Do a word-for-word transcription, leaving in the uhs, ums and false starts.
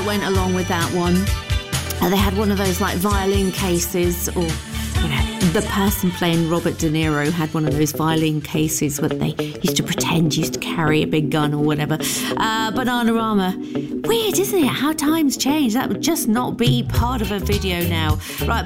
that went along with that one. Uh, they had one of those like violin cases, or you know, the person playing Robert De Niro had one of those violin cases where they used to pretend used to carry a big gun or whatever. Uh, Bananarama. Weird, isn't it? How times change. That would just not be part of a video now. Right.